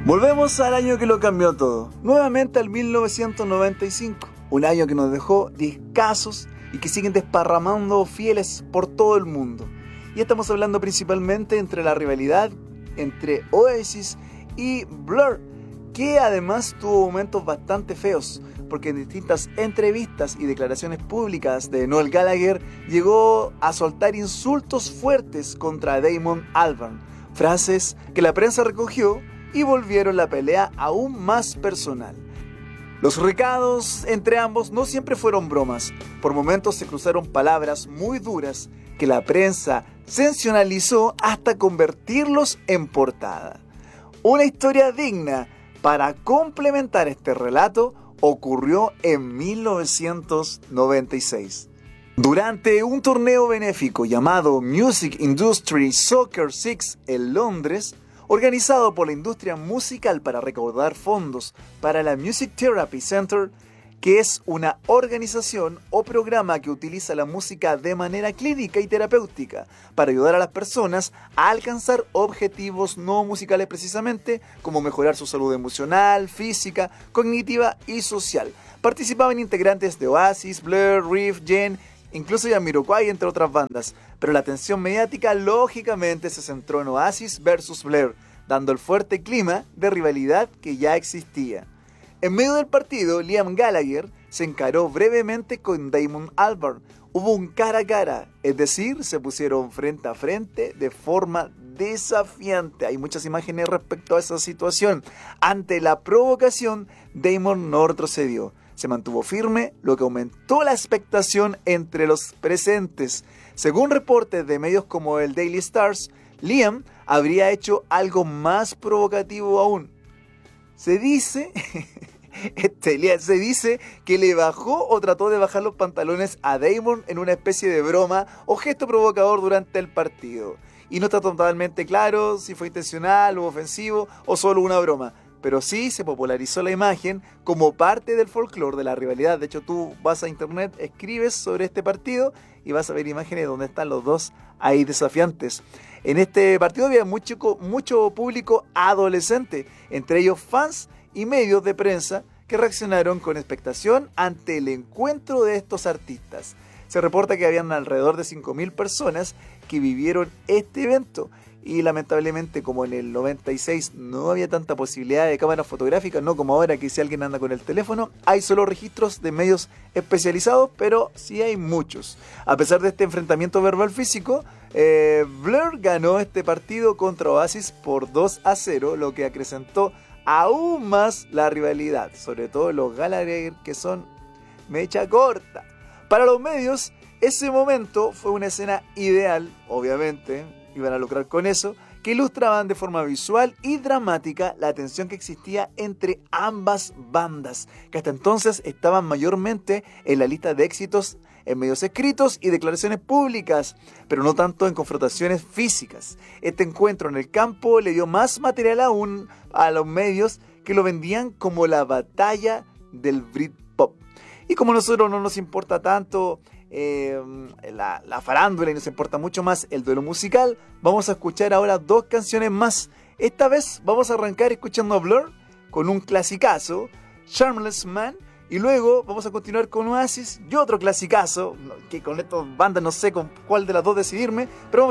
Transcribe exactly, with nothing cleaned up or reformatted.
Volvemos al año que lo cambió todo, nuevamente al mil novecientos noventa y cinco, un año que nos dejó discasos y que siguen desparramando fieles por todo el mundo. Y estamos hablando principalmente entre la rivalidad entre Oasis y Blur, que además tuvo momentos bastante feos, porque en distintas entrevistas y declaraciones públicas de Noel Gallagher llegó a soltar insultos fuertes contra Damon Albarn, frases que la prensa recogió y volvieron la pelea aún más personal. Los recados entre ambos no siempre fueron bromas, por momentos se cruzaron palabras muy duras que la prensa sensacionalizó hasta convertirlos en portada. Una historia digna para complementar este relato ocurrió en mil novecientos noventa y seis. Durante un torneo benéfico llamado Music Industry Soccer Six en Londres, organizado por la industria musical para recaudar fondos para la Music Therapy Center, que es una organización o programa que utiliza la música de manera clínica y terapéutica para ayudar a las personas a alcanzar objetivos no musicales precisamente, como mejorar su salud emocional, física, cognitiva y social. Participaban integrantes de Oasis, Blur, Reef, Jen, incluso Jamiroquai, entre otras bandas, pero la atención mediática lógicamente se centró en Oasis versus Blur, dando el fuerte clima de rivalidad que ya existía. En medio del partido, Liam Gallagher se encaró brevemente con Damon Albarn. Hubo un cara a cara, es decir, se pusieron frente a frente de forma desafiante. Hay muchas imágenes respecto a esa situación. Ante la provocación, Damon no retrocedió. Se mantuvo firme, lo que aumentó la expectación entre los presentes. Según reportes de medios como el Daily Stars, Liam habría hecho algo más provocativo aún. Se dice, este, se dice que le bajó o trató de bajar los pantalones a Damon en una especie de broma o gesto provocador durante el partido. Y no está totalmente claro si fue intencional o ofensivo o solo una broma. Pero sí se popularizó la imagen como parte del folclore de la rivalidad. De hecho, tú vas a internet, escribes sobre este partido y vas a ver imágenes donde están los dos ahí desafiantes. En este partido había mucho, mucho público adolescente, entre ellos fans y medios de prensa que reaccionaron con expectación ante el encuentro de estos artistas. Se reporta que habían alrededor de cinco mil personas que vivieron este evento. Y lamentablemente, como en el noventa y seis no había tanta posibilidad de cámaras fotográficas, no como ahora que si alguien anda con el teléfono, hay solo registros de medios especializados, pero sí hay muchos. A pesar de este enfrentamiento verbal físico, eh, Blur ganó este partido contra Oasis por dos a cero, lo que acrecentó aún más la rivalidad, sobre todo los Gallagher, que son mecha corta. Para los medios, ese momento fue una escena ideal, obviamente, iban a lucrar con eso, que ilustraban de forma visual y dramática la tensión que existía entre ambas bandas, que hasta entonces estaban mayormente en la lista de éxitos en medios escritos y declaraciones públicas, pero no tanto en confrontaciones físicas. Este encuentro en el campo le dio más material aún a los medios, que lo vendían como la batalla del Britpop. Y como a nosotros no nos importa tanto Eh, la, la farándula y nos importa mucho más el duelo musical, vamos a escuchar ahora dos canciones más. Esta vez vamos a arrancar escuchando a Blur con un clasicazo, Charmless Man, y luego vamos a continuar con Oasis y otro clasicazo, que con estas bandas no sé con cuál de las dos decidirme, pero vamos